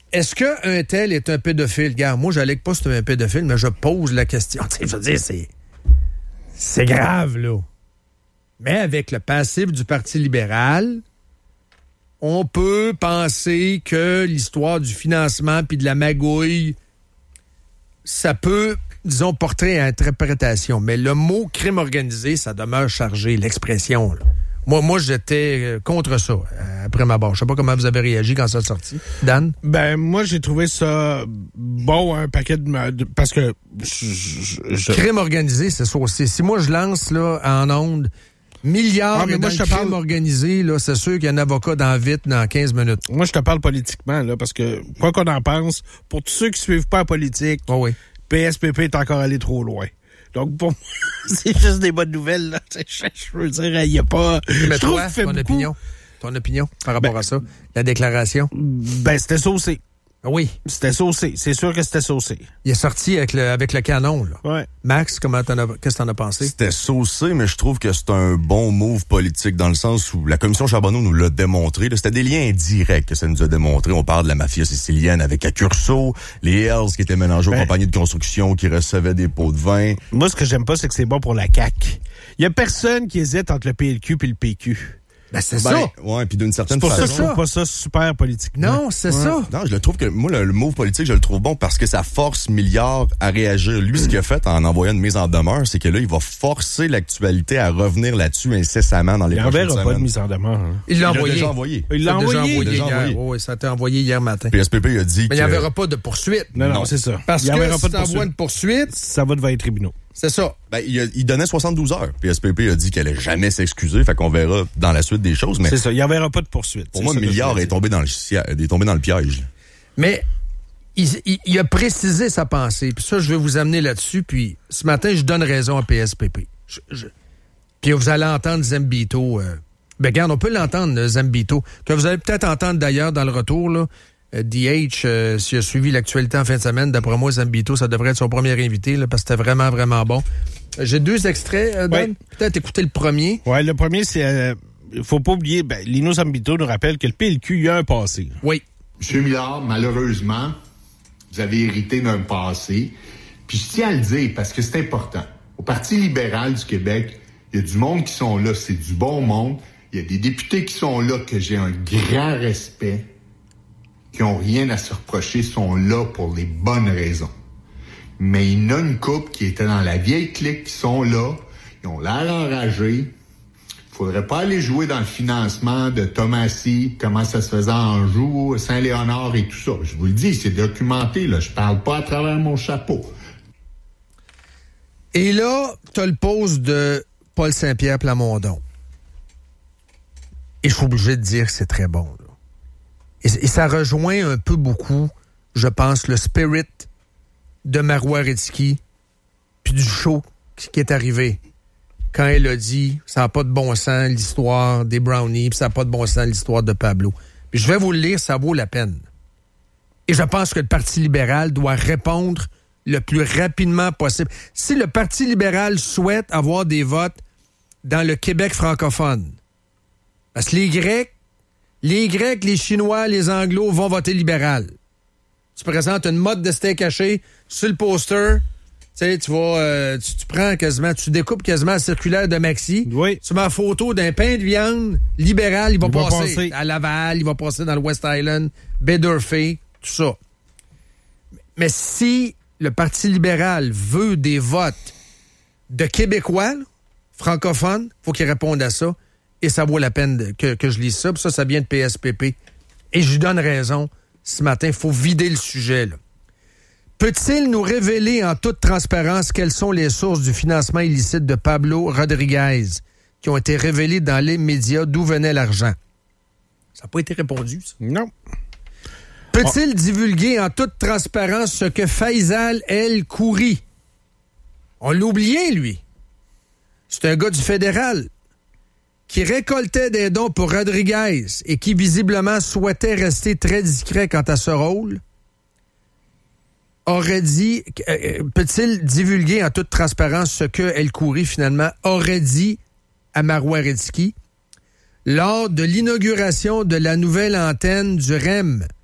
est-ce qu'un tel est un pédophile? Regarde, moi, j'allègue pas que c'est un pédophile, mais je pose la question. Tu sais, je veux dire, c'est grave, là. Mais avec le passif du Parti libéral, on peut penser que l'histoire du financement puis de la magouille, ça peut, disons, porter à interprétation. Mais le mot crime organisé, ça demeure chargé, l'expression, là. Moi, j'étais contre ça, après ma barre. Je sais pas comment vous avez réagi quand ça a sorti. Dan? Ben, moi, j'ai trouvé ça bon, un paquet de parce que Crime organisé, c'est ça aussi. Si moi, je lance, là, en ondes, milliards mais dans moi, le crime organisé, là, c'est sûr qu'il y a un avocat dans 15 minutes. Moi, je te parle politiquement, là, parce que, quoi qu'on en pense, pour tous ceux qui suivent pas la politique, PSPP est encore allé trop loin. Donc, pour moi, c'est juste des bonnes nouvelles, là. Je veux dire, il n'y a pas... Mais toi, ton opinion par rapport à ça, la déclaration? Ben, c'était saucé. Oui. C'était saucé. C'est sûr que c'était saucé. Il est sorti avec le canon, là. Ouais. Max, qu'est-ce que t'en as pensé? C'était saucé, mais je trouve que c'est un bon move politique dans le sens où la commission Charbonneau nous l'a démontré. Là, c'était des liens indirects que ça nous a démontré. On parle de la mafia sicilienne avec Accurso, les Hells qui étaient mélangés aux compagnies de construction qui recevaient des pots de vin. Moi, ce que j'aime pas, c'est que c'est bon pour la CAQ. Il y a personne qui hésite entre le PLQ et le PQ. Ben, c'est ça. Ouais, puis d'une certaine façon. façon. C'est pour ça que je trouve pas ça super politiquement. Non, c'est ça. Non, je le trouve que, moi, le move politique, je le trouve bon parce que ça force Milliard à réagir. Lui, ce qu'il a fait en envoyant une mise en demeure, c'est que là, il va forcer l'actualité à revenir là-dessus incessamment dans les prochaines semaines. Il n'enverra pas de mise en demeure. Hein. Il l'a déjà envoyé. Il l'a envoyé hier. Oui, ça a été envoyé hier matin. PSPP a dit mais il n'y enverra pas de poursuite. Non, c'est ça. Parce que si t'envoies une poursuite... Ça va devant les tribunaux. C'est ça. Ben, il donnait 72 heures. PSPP a dit qu'elle allait jamais s'excuser. Fait qu'on verra dans la suite des choses. Mais c'est ça. Il n'y enverra pas de poursuite. Pour moi, Milliard est tombé dans le piège. Mais il a précisé sa pensée. Puis ça, je vais vous amener là-dessus. Puis ce matin, je donne raison à PSPP. Puis vous allez entendre Zambito. Ben, regarde, on peut l'entendre, Zambito. Que vous allez peut-être entendre d'ailleurs dans le retour, là. DH, s'il a suivi l'actualité en fin de semaine, d'après moi, Zambito, ça devrait être son premier invité, là, parce que c'était vraiment, vraiment bon. J'ai 2 extraits, Dan. Peut-être écouter le premier. Ouais, le premier, c'est... faut pas oublier, Lino Zambito nous rappelle que le PLQ, il y a un passé. Oui. Monsieur Millard, malheureusement, vous avez hérité d'un passé. Puis je tiens à le dire, parce que c'est important. Au Parti libéral du Québec, il y a du monde qui sont là, c'est du bon monde. Il y a des députés qui sont là, que j'ai un grand respect, qui ont rien à se reprocher, sont là pour les bonnes raisons. Mais il y en a une couple qui était dans la vieille clique, qui sont là, ils ont l'air enragés. Il faudrait pas aller jouer dans le financement de Thomasy, comment ça se faisait en Anjou, Saint-Léonard et tout ça. Je vous le dis, c'est documenté, là. Je parle pas à travers mon chapeau. Et là, t'as le pause de Paul Saint-Pierre Plamondon. Et je suis obligé de dire que c'est très bon, là. Et ça rejoint un peu beaucoup, je pense, le spirit de Marois Risky puis du show qui est arrivé. Quand elle a dit « ça n'a pas de bon sens l'histoire des brownies, puis ça n'a pas de bon sens l'histoire de Pablo ». Puis je vais vous le lire, ça vaut la peine. Et je pense que le Parti libéral doit répondre le plus rapidement possible. Si le Parti libéral souhaite avoir des votes dans le Québec francophone, parce que les Grecs, les Chinois, les Anglos vont voter libéral. Tu présentes une mode de steak haché sur le poster. Tu sais, tu vas, tu prends quasiment, tu découpes quasiment la circulaire de Maxi. Oui. Tu mets la photo d'un pain de viande libéral. Il va passer à Laval, il va passer dans le West Island, Baie d'Urfé, tout ça. Mais si le Parti libéral veut des votes de Québécois, francophones, faut qu'il réponde à ça. Et ça vaut la peine que je lise ça. Puis ça vient de PSPP. Et je lui donne raison ce matin. Il faut vider le sujet, là. Peut-il nous révéler en toute transparence quelles sont les sources du financement illicite de Pablo Rodriguez qui ont été révélées dans les médias? D'où venait l'argent? Ça n'a pas été répondu, ça. Non. Peut-il divulguer en toute transparence ce que Faisal El Khoury? On l'a oublié, lui. C'est un gars du fédéral qui récoltait des dons pour Rodriguez et qui visiblement souhaitait rester très discret quant à ce rôle, aurait dit, peut-il divulguer en toute transparence ce que El Khoury finalement aurait dit à Marois Risky lors de l'inauguration de la nouvelle antenne du REM